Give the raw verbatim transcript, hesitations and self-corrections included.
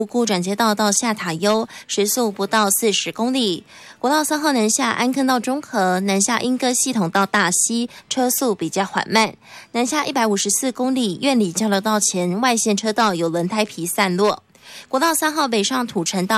五股转接道到下塔悠，时速不到四十公里。国道三号南下安坑到中和，南下莺歌系统到大溪，车速比较缓慢。南下一百五十四公里，苑里交流道前外线车道有轮胎皮散落。国道三号北上土城到